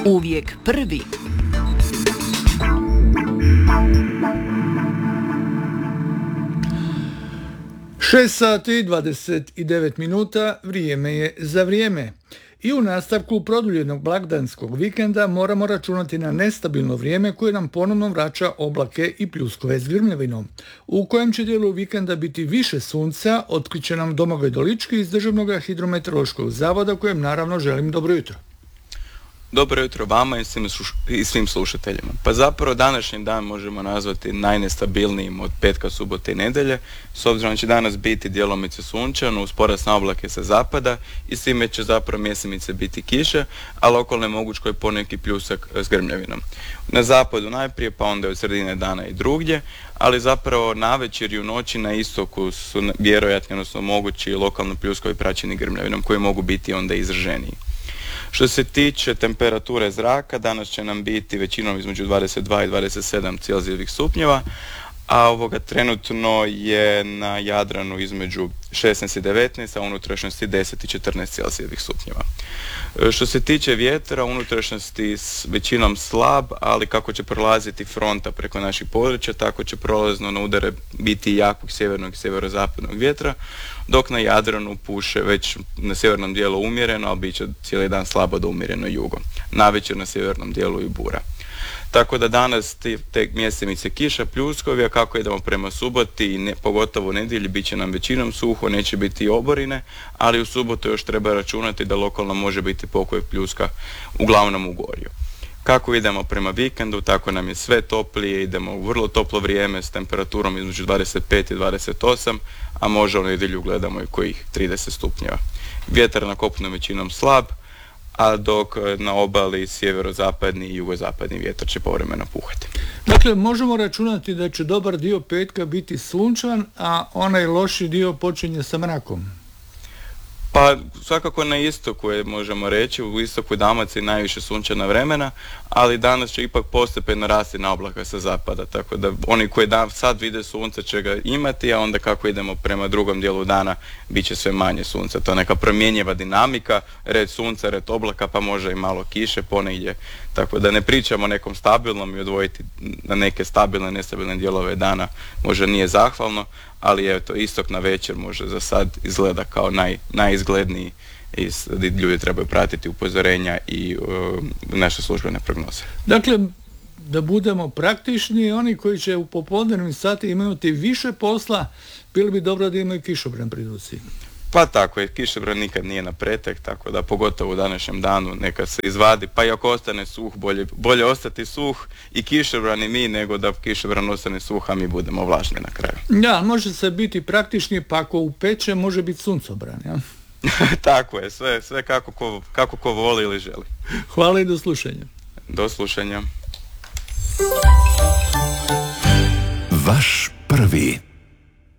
Uvijek prvi. Šest sati 29 minuta, vrijeme je za vrijeme. I u nastavku produljenog blagdanskog vikenda moramo računati na nestabilno vrijeme koje nam ponovno vraća oblake i pljuskove s grmljavinom. U kojem će dijelu vikenda biti više sunca, otkriće nam Domagoj Dolički iz Državnog hidrometeorološkog zavoda, kojem naravno želim dobro jutro. Dobro jutro vama i svim slušateljima. Pa zapravo današnji dan možemo nazvati najnestabilnijim od petka, subote i nedjelje, s obzirom da će danas biti djelomice sunčano, uz porast na oblake sa zapada i svime će zapravo mjesemice biti kiše, a lokalno je moguć koji poneki pljusak s grmljavinom. Na zapadu najprije, pa onda od sredine dana i drugdje, ali zapravo navečer i u noći na istoku su vjerojatni, odnosno mogući lokalno pljuskovi praćeni grmljavinom koji mogu biti onda izraženiji. Što se tiče temperature zraka, danas će nam biti većinom između 22 i 27 celzijevih stupnjeva, a trenutno je na Jadranu između 16 i 19, a unutrašnjosti 10 i 14 celzijevih stupnjeva. Što se tiče vjetra, unutrašnjosti s većinom slab, ali kako će prolaziti fronta preko naših područja, tako će prolazno na udare biti jakog sjevernog i sjeverozapadnog vjetra, dok na Jadranu puše već na sjevernom dijelu umjereno, ali bit će cijeli dan slabo do umjereno jugo. Navečer na sjevernom dijelu i bura. Tako da danas te mjesemice kiša, pljuskovi, a kako idemo prema suboti i pogotovo u nedjelji, bit će nam većinom suho, neće biti oborine, ali u subotu još treba računati da lokalno može biti pokoj pljuska uglavnom u gorju. Kako idemo prema vikendu, tako nam je sve toplije, idemo u vrlo toplo vrijeme s temperaturom između 25 i 28, a možda u nedjelju gledamo i kojih 30 stupnjeva. Vjetar na kopnu većinom slab, a dok na obali sjeverozapadni i jugozapadni vjetar će povremeno puhati. Dakle, možemo računati da će dobar dio petka biti sunčan, a onaj loši dio počinje sa mrakom. Pa svakako na istoku je, možemo reći, u istoku Dalmacije najviše sunčana vremena, ali danas će ipak postepeno rasti na oblaka sa zapada, tako da oni koji sad vide sunce će ga imati, a onda kako idemo prema drugom dijelu dana bit će sve manje sunca. To je neka promjenjiva dinamika, red sunca, red oblaka, pa možda i malo kiše ponegdje, tako da ne pričamo o nekom stabilnom i odvojiti na neke stabilne, nestabilne dijelove dana možda nije zahvalno, ali eto, istok na večer može za sad izgleda kao najizgledniji i ljudi trebaju pratiti upozorenja i naše službene prognoze. Dakle, da budemo praktični, oni koji će u popodnevnim sati imati više posla, bilo bi dobro da imaju kišobran pri ruci. Pa tako je, kišobran nikad nije na pretek, tako da pogotovo u današnjem danu neka se izvadi, pa i ako ostane suh, bolje ostati suh i kišobran i mi, nego da kišobran ostane suh, a mi budemo vlažni na kraju. Da, može se biti praktični, pa ako upeče, može biti suncobran, ja? Tako je, sve kako ko voli ili želi. Hvala i do slušanja. Do slušanja. Vaš prvi.